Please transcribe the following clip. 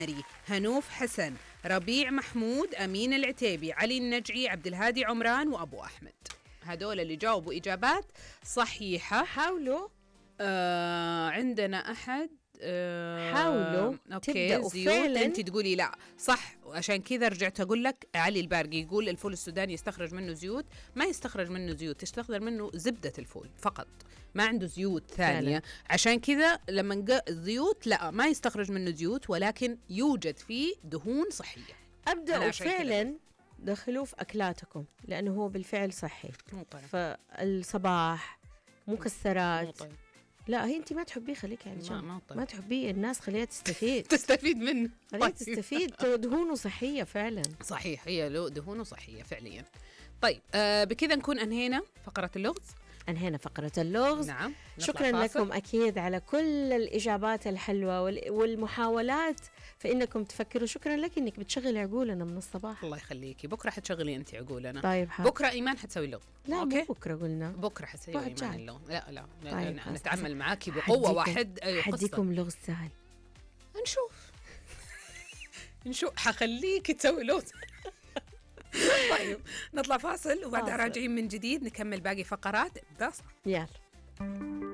هنوف حسن، ربيع محمود، أمين العتيبي، علي النجعي، عبد الهادي عمران، وأبو أحمد. هدول اللي جاوبوا إجابات صحيحة. حاولوا. عندنا أحد حاولوا أوكي زيوت فعلاً. أنت تقولي لا صح، وعشان كذا رجعت أقول لك. علي البارقي يقول الفول السوداني يستخرج منه زيوت، ما يستخرج منه زيوت، يستخرج منه زبدة الفول فقط، ما عنده زيوت ثانية فعلا. عشان كذا لما الزيوت لا ما يستخرج منه زيوت، ولكن يوجد فيه دهون صحية. أبدأوا فعلا دخلوه في أكلاتكم لأنه هو بالفعل صحي. فالصباح مكسرات لا هي انت ما تحبيه خليك يعني ما تحبيه، الناس خليها تستفيد تستفيد منه، خليها تستفيد. دهونه صحية فعلا. صحيح، هي له دهونه صحية فعليا. طيب بكذا نكون أنهينا فقرة اللغز. أنهينا فقرة اللغز. نعم. شكرا لكم أكيد على كل الإجابات الحلوة والمحاولات فإنكم تفكروا. شكرا لك إنك بتشغل عقولنا من الصباح. الله يخليكي. بكرة حتشغلي أنت عقولنا. طيب بكرة إيمان حتسوي لغز. لا أوكي. مو بكرة قلنا بكرة حتسوي إيمان اللغز. لا طيب نتعامل معاكي بقوة. واحد حديكم لغز سهل. نشوف حخليك تسوي لغز. طيب نطلع فاصل وبعدها راجعين من جديد نكمل باقي فقرات. يلا.